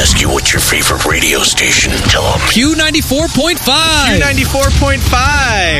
ask you what's your favorite radio station, tell them Q94.5. Q94.5.